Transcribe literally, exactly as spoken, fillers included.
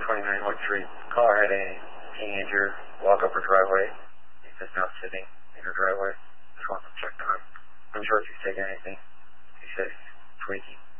twenty-nine one three. Caller had a teenager walk up her driveway. He's just now sitting in her driveway. Just wants to check on him. I'm sure if he's taking anything. He says he's tweaking.